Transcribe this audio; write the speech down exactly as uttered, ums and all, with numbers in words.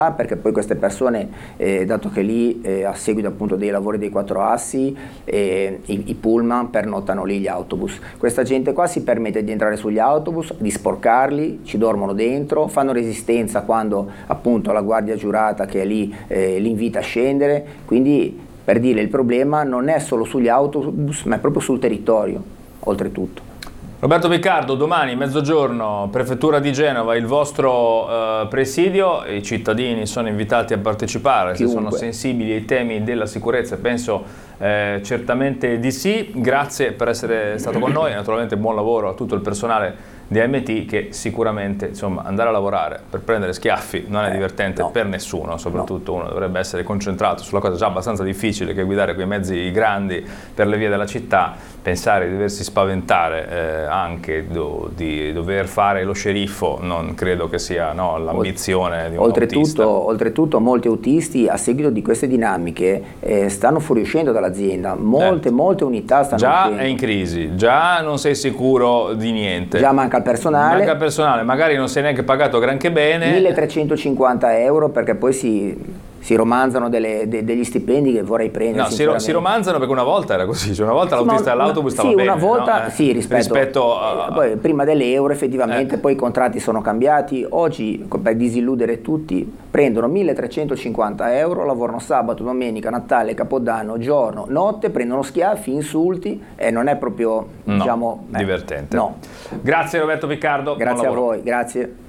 perché poi queste persone, eh, dato che lì eh, a seguito appunto dei lavori dei quattro assi, eh, i, i pullman pernottano lì gli autobus. Questa gente qua si permette di entrare sugli autobus, di sporcarli, ci dormono dentro, fanno resistenza quando appunto la guardia giurata che è lì eh, li invita a scendere, quindi per dire il problema non è solo sugli autobus ma è proprio sul territorio, oltretutto. Roberto Picardo, domani mezzogiorno, Prefettura di Genova, il vostro eh, presidio, i cittadini sono invitati a partecipare. Chiunque. Se sono sensibili ai temi della sicurezza, penso eh, certamente di sì. Grazie per essere stato con noi, naturalmente buon lavoro a tutto il personale di A M T, che sicuramente insomma andare a lavorare per prendere schiaffi non è divertente eh, no. per nessuno, soprattutto no. uno dovrebbe essere concentrato sulla cosa già abbastanza difficile che è guidare quei mezzi grandi per le vie della città. Pensare di doversi spaventare eh, anche do, di dover fare lo sceriffo non credo che sia no, l'ambizione di un oltretutto, autista. Oltretutto molti autisti a seguito di queste dinamiche eh, stanno fuoriuscendo dall'azienda, molte eh. molte unità stanno già uscendo. È in crisi, già non sei sicuro di niente. Già manca il personale. Manca il personale, magari non sei neanche pagato granché bene. milletrecentocinquanta euro perché poi si... si romanzano delle, de, degli stipendi che vorrei prendere. No, si, ro si romanzano perché una volta era così, cioè una volta sì, l'autista dell'autobus stava sì, bene. Sì, una volta, no? eh, sì, rispetto, rispetto a... eh, poi, prima dell'euro effettivamente, eh. poi i contratti sono cambiati. Oggi, per disilludere tutti, prendono milletrecentocinquanta euro, lavorano sabato, domenica, Natale, Capodanno, giorno, notte, prendono schiaffi, insulti e non è proprio, no, diciamo... divertente. Eh, no. Grazie Roberto Picardo. Grazie a voi, grazie.